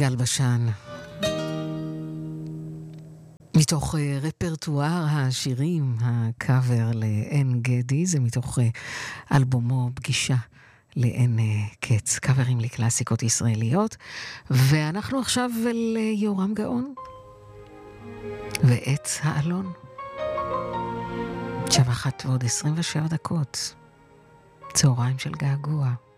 יגאל בשן. מתוך רפרטואר השירים, הקאבר לאין גדי, זה מתוך אלבומו פגישה לאין קץ, קאברים לקלאסיקות ישראליות. ואנחנו עכשיו אל יורם גאון ועץ האלון. 7:27, צהריים של געגוע.